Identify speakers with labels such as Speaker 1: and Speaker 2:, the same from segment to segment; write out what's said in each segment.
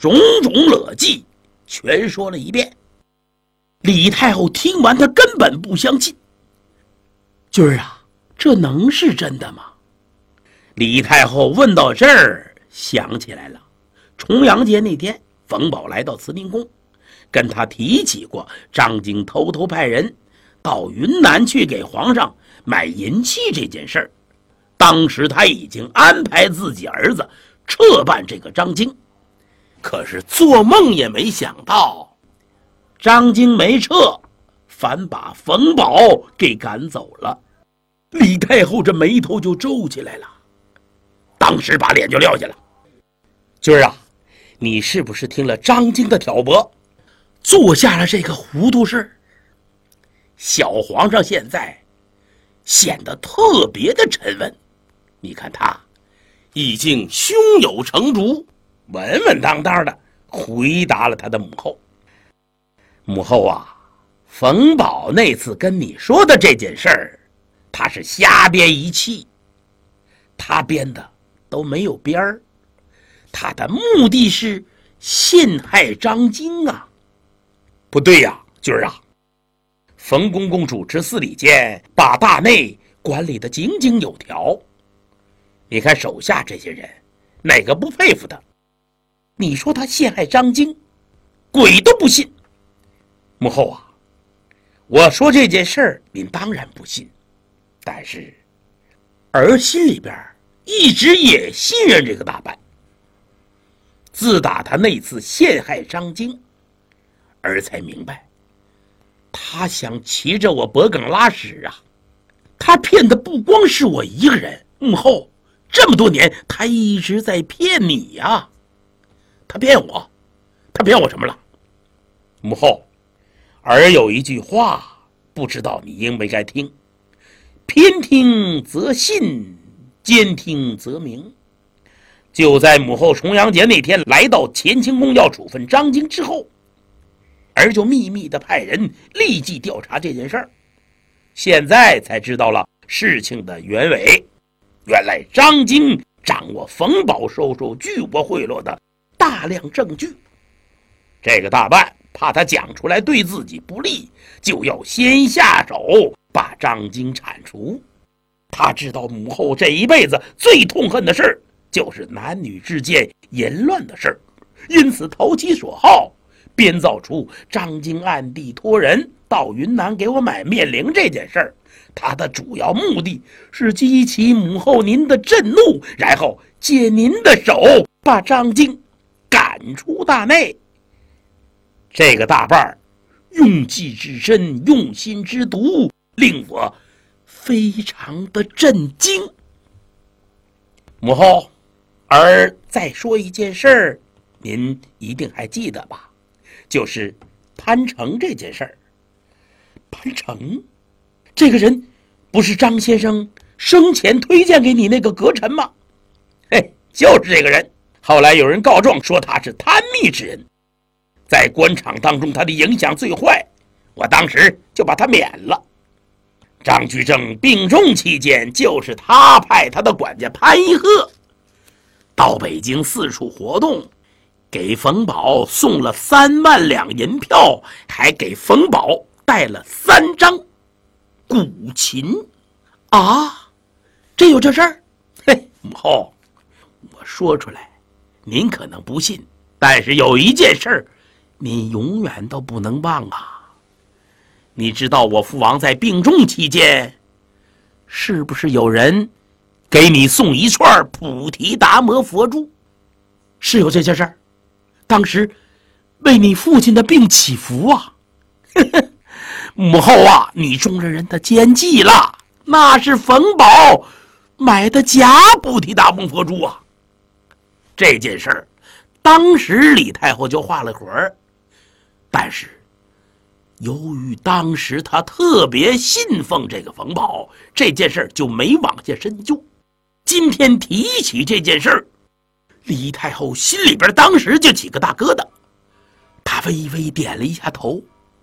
Speaker 1: 种种乐计全说了一遍。李太后听完，她根本不相信。君儿啊，这能是真的吗？李太后问到这儿，想起来了，重阳节那天，冯保来到慈宁宫，跟他提起过张京偷偷派人到云南去给皇上买银器这件事儿。当时他已经安排自己儿子撤办这个张京，可是做梦也没想到，张京没撤，反把冯保给赶走了。李太后这眉头就皱起来了，当时把脸就撂下了。君儿啊，你是不是听了张京的挑拨，做下了这个糊涂事？小皇上现在显得特别的沉稳，你看他已经胸有成竹，稳稳当当的回答了他的母后。母后啊，冯保那次跟你说的这件事儿，他是瞎编一气，他编的都没有边儿，他的目的是陷害张京啊。不对呀，君儿啊，冯公公主持司礼监，把大内管理得井井有条，你看手下这些人哪个不佩服他？你说他陷害张京，鬼都不信。母后啊，我说这件事儿您当然不信，但是儿心里边一直也信任这个大办。自打他那次陷害张京，儿才明白，他想骑着我脖梗拉屎啊！他骗的不光是我一个人，母后，这么多年他一直在骗你呀！他骗我什么了？母后，儿有一句话，不知道你应没该听：偏听则信，兼听则明。就在母后重阳节那天来到乾清宫要处分张京之后，儿就秘密的派人立即调查这件事儿。现在才知道了事情的原委，原来张京掌握冯保收受巨额贿赂的大量证据，这个大办怕他讲出来对自己不利，就要先下手把张京铲除。他知道母后这一辈子最痛恨的事儿就是男女之间淫乱的事儿，因此投其所好，编造出张京暗地托人到云南给我买面灵这件事儿。他的主要目的是激起母后您的震怒，然后借您的手把张京赶出大内。这个大伴用计之深，用心之毒，令我非常的震惊。母后，儿再说一件事儿，您一定还记得吧？就是潘成这件事儿。潘成这个人不是张先生生前推荐给你那个阁臣吗？嘿，就是这个人。后来有人告状说他是贪密之人，在官场当中他的影响最坏，我当时就把他免了。张居正病重期间，就是他派他的管家潘一鹤到北京四处活动，给冯保送了3万两银票，还给冯保带了3张古琴啊！这有这事儿？嘿，母后，我说出来您可能不信，但是有一件事儿您永远都不能忘啊！你知道我父王在病重期间，是不是有人给你送一串菩提达摩佛珠？是有这件事儿，当时为你父亲的病祈福啊！母后啊，你中了人的奸计了，那是冯保买的假菩提达摩佛珠啊！这件事儿，当时李太后就画了魂儿，但是由于当时他特别信奉这个冯保，这件事就没往下深究。今天提起这件事，李太后心里边当时就起个大疙瘩，她微微点了一下头。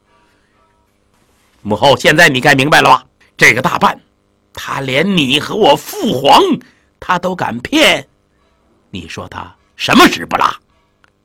Speaker 1: 母后，现在你该明白了吧？这个大办，他连你和我父皇他都敢骗，你说他什么屎不拉？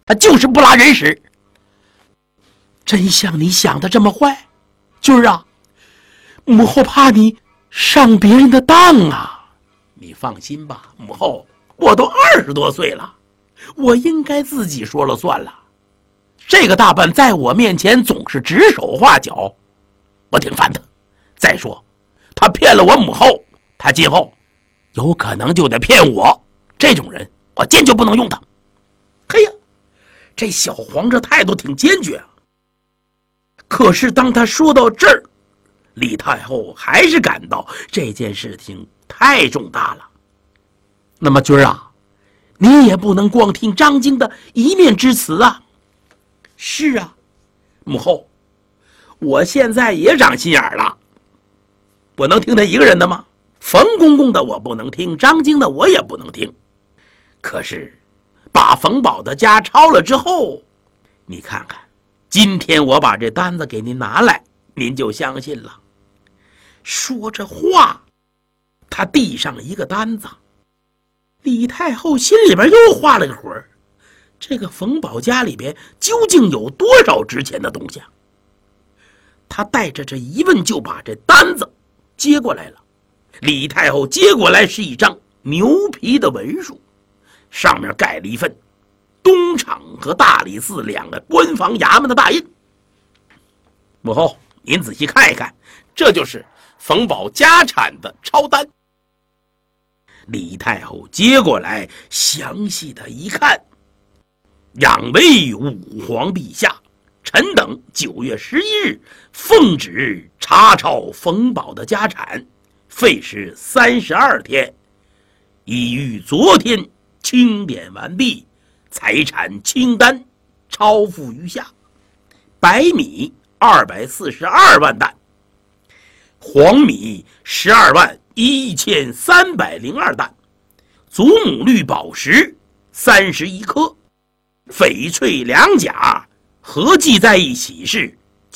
Speaker 1: 他就是不拉人屎。真像你想的这么坏？军儿啊，母后怕你上别人的当啊。你放心吧，母后，我都20多岁了，我应该自己说了算了。这个大笨在我面前总是指手画脚，我挺烦的。再说他骗了我母后，他今后有可能就得骗我，这种人我坚决不能用他。嘿呀，这小黄这态度挺坚决啊。可是当他说到这儿，李太后还是感到这件事情太重大了。那么军儿啊，你也不能光听张京的一面之词啊。是啊，母后，我现在也长心眼了，我能听他一个人的吗？冯公公的我不能听，张京的我也不能听。可是把冯宝的家抄了之后，你看看，今天我把这单子给您拿来，您就相信了。说着话，他递上一个单子。李太后心里边又画了个魂儿，这个冯宝家里边究竟有多少值钱的东西啊？他带着这疑问就把这单子接过来了。李太后接过来是一张牛皮的文书，上面盖了一份东厂和大理寺2个官方衙门的大印。母后，您仔细看一看，这就是冯宝家产的抄单。李太后接过来详细的一看，仰为武皇陛下，臣等9月11日奉旨查抄冯宝的家产，费时32天，已于昨天清点完毕，财产清单抄付于下：白米242万担，黄米12万1302担，祖母绿宝石31颗，翡翠2甲合计在一起是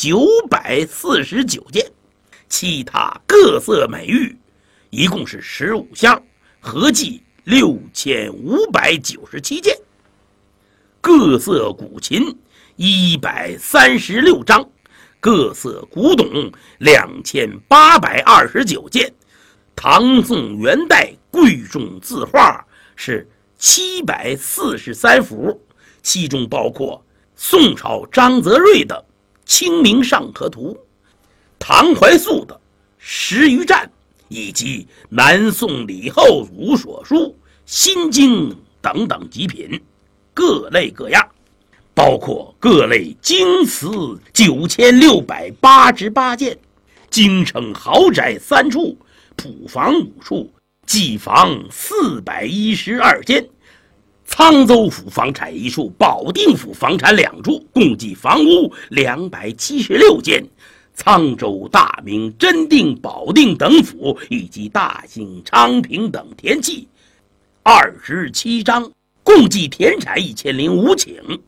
Speaker 1: 949件，其他各色美玉一共是15箱，合计6597件，各色古琴136张，各色古董2829件，唐宋元代贵重字画是743幅，其中包括宋朝张择瑞的《清明上河图》，唐怀素的10余战，以及南宋李后儒所书《心经》等等极品，各类各样，包括各类京瓷9688件，京城豪宅3处，普房5处，寄房412间，沧州府房产1处，保定府房产2处，共计房屋276间，沧州、大明、真定、保定等府以及大兴、昌平等田契27章，共计田产1005顷。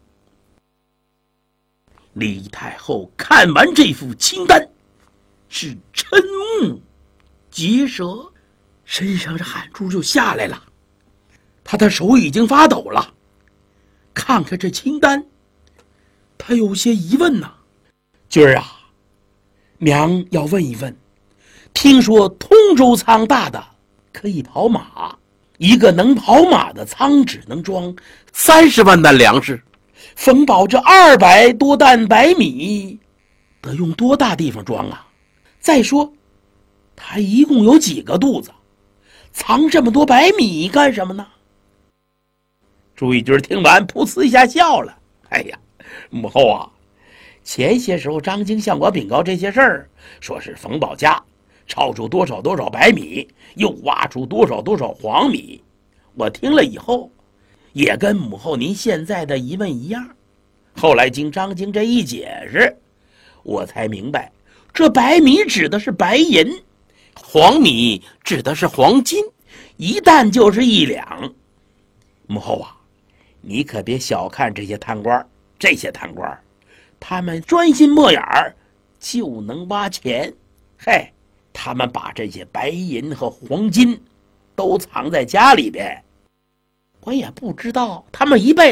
Speaker 1: 李太后看完这副清单，是瞠目结舌，身上这汗珠就下来了，他的手已经发抖了。看看这清单，他有些疑问呐。军儿啊，娘要问一问，听说通州仓大的可以跑马，一个能跑马的仓只能装30万担粮食，冯宝这200多担白米得用多大地方装啊？再说他一共有几个肚子，藏这么多白米干什么呢？朱一军听完噗呲一下笑了。哎呀，母后啊，前些时候张京向我禀告这些事儿，说是冯宝家抄出多少多少白米，又挖出多少多少黄米，我听了以后也跟母后您现在的疑问一样。后来经张京这一解释，我才明白，这白米指的是白银，黄米指的是黄金，一担就是1两。母后啊，你可别小看这些贪官，他们专心墨眼儿就能挖钱。嘿，他们把这些白银和黄金都藏在家里边，我也不知道他们一辈子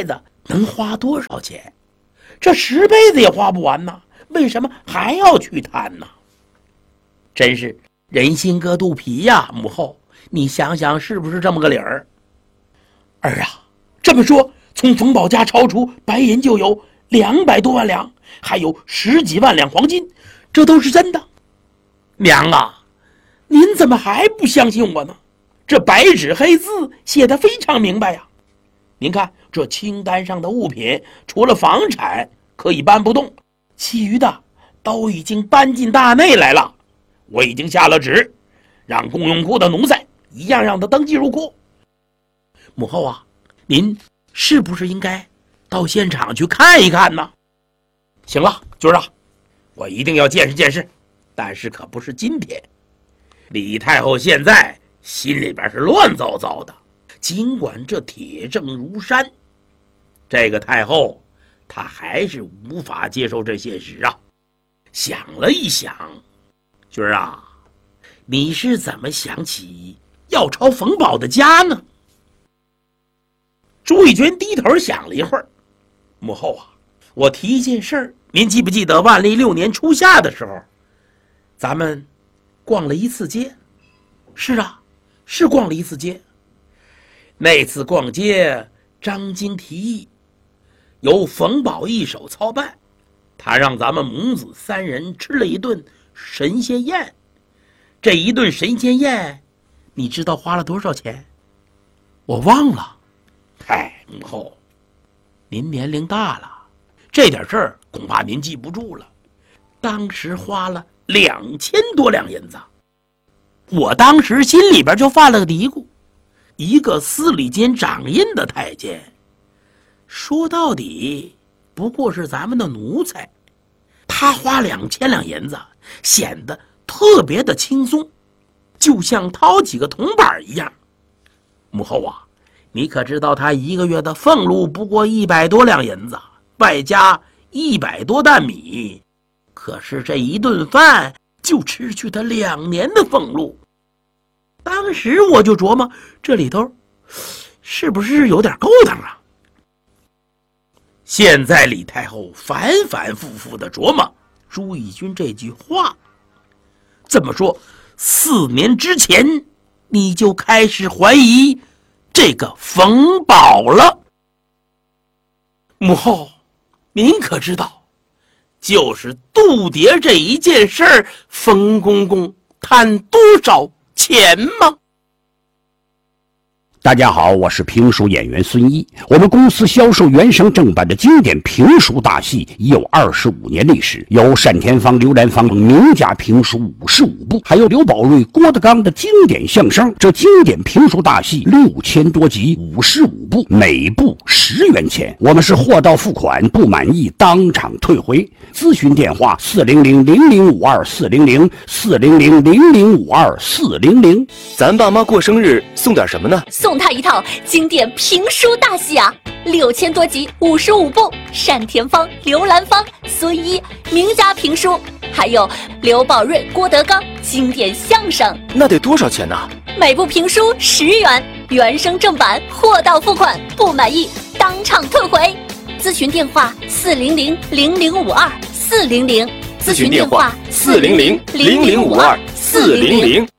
Speaker 1: 能花多少钱？这10辈子也花不完呢，为什么还要去贪呢？真是人心隔肚皮呀，母后，你想想是不是这么个理儿？儿啊，这么说，从冯宝家抄出白银就有200多万两，还有10几万两黄金，这都是真的。娘啊，您怎么还不相信我呢？这白纸黑字写得非常明白呀。您看这清单上的物品，除了房产可以搬不动，其余的都已经搬进大内来了。我已经下了旨，让公用库的奴才一样让他登记入库。母后啊，您是不是应该到现场去看一看呢？行了，军儿啊，我一定要见识见识，但是可不是今天。李太后现在心里边是乱糟糟的，尽管这铁证如山，这个太后她还是无法接受这现实啊。想了一想，军儿啊，你是怎么想起要抄冯宝的家呢？朱翊钧低头想了一会儿，母后啊，我提一件事儿，您记不记得万历6年初夏的时候，咱们逛了一次街？是啊，是逛了一次街。那次逛街，张京提议由冯宝一手操办，他让咱们母子3人吃了一顿神仙宴。这一顿神仙宴，你知道花了多少钱？我忘了。嗨，母后，您年龄大了，这点事儿恐怕您记不住了。当时花了2000多两银子。我当时心里边就犯了个嘀咕，一个司礼监掌印的太监，说到底不过是咱们的奴才，他花2000两银子显得特别的轻松，就像掏几个铜板一样。母后啊，你可知道他一个月的俸禄不过100多两银子，外加100多担米，可是这一顿饭就吃去他2年的俸禄。当时我就琢磨，这里头是不是有点勾当啊？现在李太后反反复复的琢磨朱翊钧这句话，这么说4年之前你就开始怀疑这个冯宝了？母后，您可知道，就是度牒这一件事儿，冯公公贪多少钱吗？
Speaker 2: 大家好，我是评书演员孙一。我们公司销售原声正版的经典评书大戏已有25年历史，有单田芳、刘兰芳名家评书55部，还有刘宝瑞、郭德纲的经典相声。这经典评书大戏6000多集，55部，每部10元钱。我们是货到付款，不满意当场退回。咨询电话400-0052-400，400-0052-400。
Speaker 3: 咱爸妈过生日送点什么呢？
Speaker 4: 送他一套经典评书大戏啊，6000多集，55部，单田芳、刘兰芳、孙一名家评书，还有刘宝瑞、郭德纲经典相声。
Speaker 3: 那得多少钱呢？
Speaker 4: 每部评书10元，原声正版，货到付款，不满意当场退回。咨询电话400-0052-400，
Speaker 3: 咨询电话400-0052-400。